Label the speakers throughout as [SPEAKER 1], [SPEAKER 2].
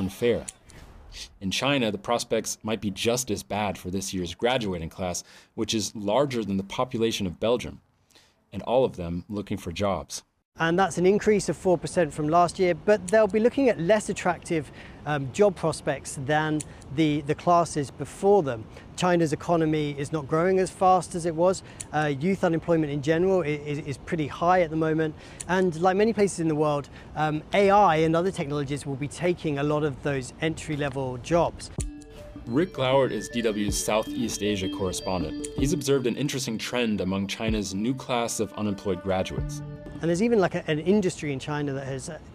[SPEAKER 1] unfair. In China, the prospects might be just as bad for this year's graduating class, which is larger than the population of Belgium, and all of them looking for jobs.
[SPEAKER 2] And that's an increase of 4% from last year, but they'll be looking at less attractive job prospects than the classes before them. China's economy is not growing as fast as it was. Youth unemployment in general is pretty high at the moment. And like many places in the world, AI and other technologies will be taking a lot of those entry-level jobs.
[SPEAKER 1] Rick Glauert is DW's Southeast Asia correspondent. He's observed an interesting trend among China's new class of unemployed graduates.
[SPEAKER 2] And there's even like an industry in China that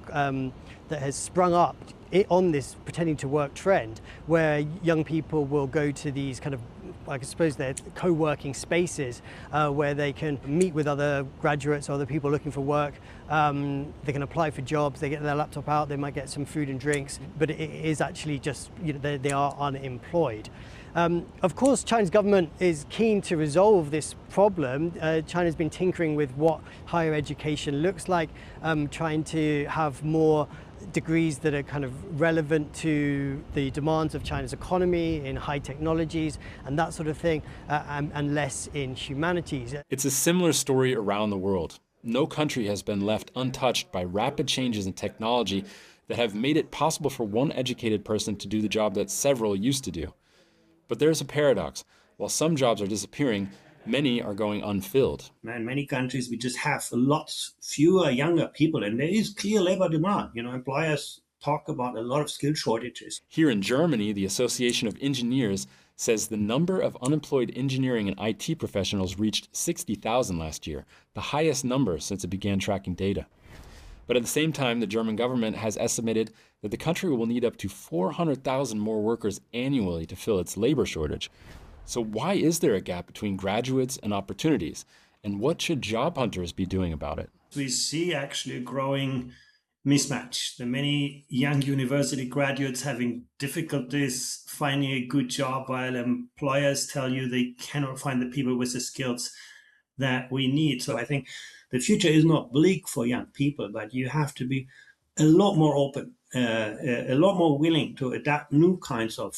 [SPEAKER 2] has sprung up on this pretending to work trend, where young people will go to these kind of, I suppose they're co-working spaces where they can meet with other graduates or other people looking for work. They can apply for jobs, they get their laptop out, they might get some food and drinks, but it is actually just, they are unemployed. Of course, China's government is keen to resolve this problem. China's been tinkering with what higher education looks like, trying to have more degrees that are kind of relevant to the demands of China's economy in high technologies and that sort of thing, and less in humanities.
[SPEAKER 1] It's a similar story around the world. No country has been left untouched by rapid changes in technology that have made it possible for one educated person to do the job that several used to do. But there's a paradox. While some jobs are disappearing, many are going unfilled.
[SPEAKER 3] In many countries, we just have a lot fewer younger people, and there is clear labor demand. Employers talk about a lot of skill shortages.
[SPEAKER 1] Here in Germany, the Association of Engineers says the number of unemployed engineering and IT professionals reached 60,000 last year, the highest number since it began tracking data. But at the same time, the German government has estimated that the country will need up to 400,000 more workers annually to fill its labor shortage. So why is there a gap between graduates and opportunities? And what should job hunters be doing about it?
[SPEAKER 3] We see actually a growing mismatch. The many young university graduates having difficulties finding a good job, while employers tell you they cannot find the people with the skills that we need. So I think the future is not bleak for young people, but you have to be a lot more open, a lot more willing to adopt new kinds of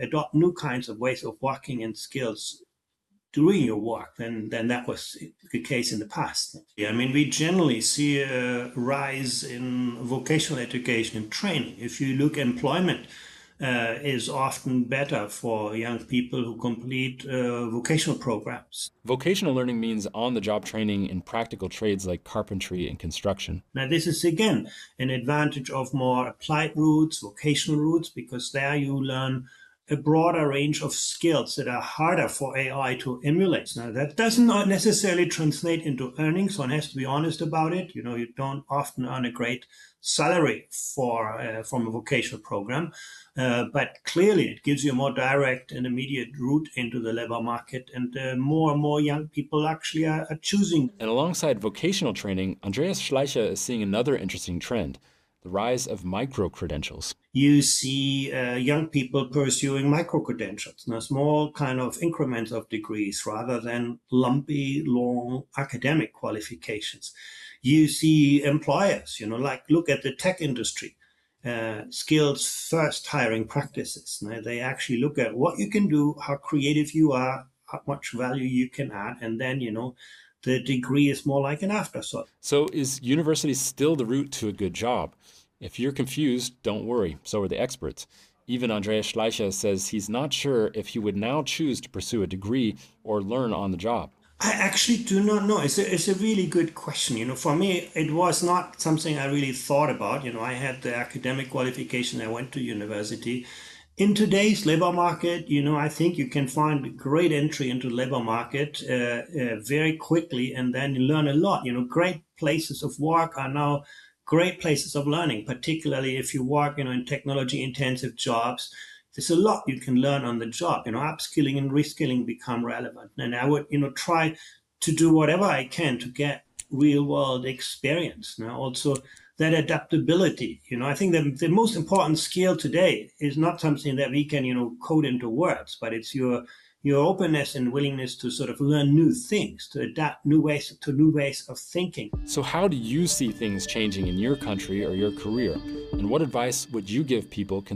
[SPEAKER 3] ways of working and skills doing your work than that was the case in the past. We generally see a rise in vocational education and training. If you look at employment, is often better for young people who complete vocational programs.
[SPEAKER 1] Vocational learning means on-the-job training in practical trades like carpentry and construction.
[SPEAKER 3] Now, this is, again, an advantage of more applied routes, vocational routes, because there you learn a broader range of skills that are harder for AI to emulate. Now, that does not necessarily translate into earnings. One has to be honest about it. You don't often earn a great salary from a vocational program. But clearly, it gives you a more direct and immediate route into the labor market, and more and more young people actually are choosing.
[SPEAKER 1] And alongside vocational training, Andreas Schleicher is seeing another interesting trend: the rise of micro-credentials.
[SPEAKER 3] You see young people pursuing micro-credentials, small kind of increments of degrees rather than lumpy, long academic qualifications. You see employers, look at the tech industry. Skills first hiring practices. Now, they actually look at what you can do, how creative you are, how much value you can add, and then, the degree is more like an afterthought.
[SPEAKER 1] So is university still the route to a good job? If you're confused, don't worry, so are the experts. Even Andreas Schleicher says he's not sure if he would now choose to pursue a degree or learn on the job.
[SPEAKER 3] I actually do not know. It's a really good question. For me, it was not something I really thought about. I had the academic qualification. I went to university. In today's labor market, I think you can find a great entry into the labor market very quickly, and then you learn a lot. Great places of work are now great places of learning, particularly if you work, in technology-intensive jobs. There's a lot you can learn on the job. Upskilling and reskilling become relevant. And I would, try to do whatever I can to get real-world experience. Now, also that adaptability. I think the most important skill today is not something that we can, code into words, but it's your openness and willingness to sort of learn new things, to adapt new ways of thinking.
[SPEAKER 1] So how do you see things changing in your country or your career? And what advice would you give people